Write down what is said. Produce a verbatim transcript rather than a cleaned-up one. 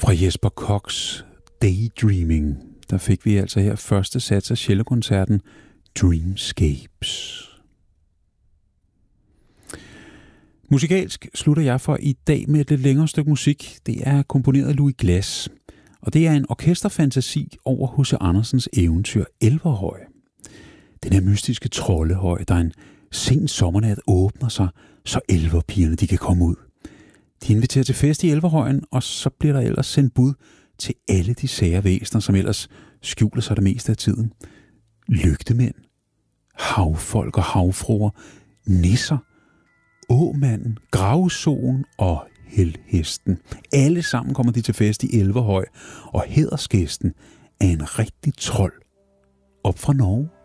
Fra Jesper Kochs Daydreaming, der fik vi altså her første sats af cellokoncerten Dreamscapes. Musikalsk slutter jeg for i dag med et lidt længere stykke musik. Det er komponeret af Louis Glass, og det er en orkesterfantasi over H C Andersens eventyr Elverhøj. Den her mystiske troldehøj, der en sen sommernat åbner sig, så elverpigerne de kan komme ud. De inviterer til fest i Elverhøjen, og så bliver der ellers sendt bud til alle de sære væsener, som ellers skjuler sig det meste af tiden. Lygtemænd, havfolk og havfruer, nisser, åmanden, gravsoen og helhesten. Alle sammen kommer de til fest i Elverhøj, og hædersgæsten er en rigtig trold op fra Norge.